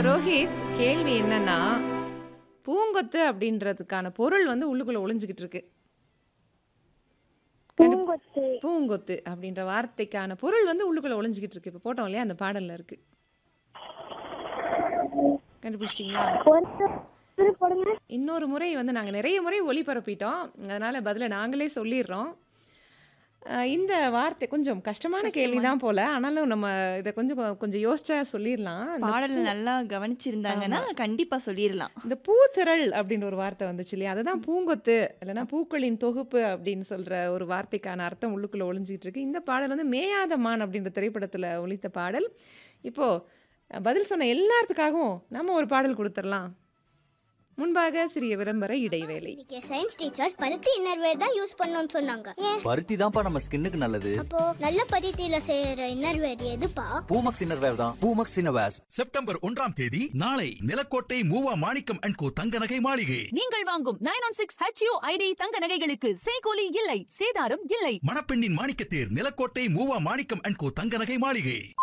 ரோஹித், கேள்வி என்னன்னா, பூங்கொத்து அப்படின்றதுக்கான பொருள் வந்து உள்ளுக்குள்ள ஒளிஞ்சுகிட்டு இருக்கு. பூங்கொத்து. பூங்கொத்து அப்படின்ற வார்த்தைக்கான பொருள் வந்து உள்ளுக்குள்ள ஒளிஞ்சுகிட்டு இருக்கு. இப்ப போட்டோம் இல்லையா, அந்த பாடல்ல இருக்கு. கண்டுபிடிச்சிட்டீங்களா? ஒரு போடுங்க. இன்னொரு முறை வந்து நாங்க நிறைய முறை ஒளிபரப்பிட்டோம். அதனால பதில நாங்களே சொல்லிடுறோம். இந்த வார்த்தை கொஞ்சம் கஷ்டமான கேள்வி தான் போல. ஆனாலும் நம்ம இத கொஞ்சம் கொஞ்சம் யோசிச்சா சொல்லிரலாம். பாடல நல்லா கவனிச்சிருந்தாங்கன்னா கண்டிப்பா சொல்லிரலாம். இந்த பூத்திரள் அப்படின்ற ஒரு வார்த்தை வந்துச்சு இல்லையா? அதுதான் பூங்கொத்து இல்லைன்னா பூக்களின் தொகுப்பு அப்படின்னு சொல்ற ஒரு வார்த்தைக்கான அர்த்தம் உள்ளுக்குள்ள ஒளிஞ்சிட்டு இருக்கு. இந்த பாடல் வந்து மேயாத மான் அப்படின்ற திரைப்படத்துல ஒலித்த பாடல். இப்போ பதில் சொன்ன எல்லாத்துக்காகவும் நம்ம ஒரு பாடல் கொடுத்துடலாம். முன்பாக சிறிய விளம்பர இடைவேளை. இன்னைக்கு சயின்ஸ் டீச்சர் பருத்தி இன்னர்வேர் தான் யூஸ் பண்ணணும்னு சொன்னாங்க. ஏன்? பருத்தி தான்ப்பா நம்ம ஸ்கின்னுக்கு நல்லது. அப்போ நல்ல பருத்தியில செய்யற இன்னர்வேர் எதுப்பா? பூமக்ஸ் இன்னர்வேர் தான். பூமக்ஸ் இன்னர்வேர்ஸ். செப்டம்பர் 1ஆம் தேதி நாளை நிலக்கோட்டை மூவா மாணிக்கம் அண்ட் கோ தங்க நகை மாளிகை. நீங்கள் வாங்கும் 916 HUID தங்க நகைகளுக்கு செய்கூலி இல்லை, சேதாரம் இல்லை. மணப்பெண்ணின் மாணிக்கத்தேர் நிலக்கோட்டை மூவா மாணிக்கம் அண்ட் கோ தங்க நகை மாளிகை.